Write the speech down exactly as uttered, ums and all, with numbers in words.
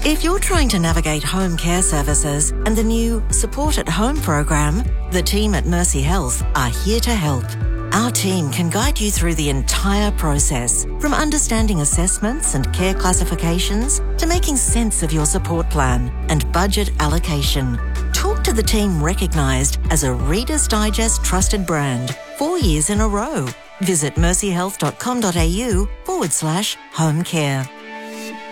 If you're trying to navigate home care services and the new Support at Home program, the team at Mercy Health are here to help. Our team can guide you through the entire process, from understanding assessments and care classifications to making sense of your support plan and budget allocation. Talk to the team recognised as a Reader's Digest trusted brand four years in a row. Visit mercyhealth.com.au forward slash home care.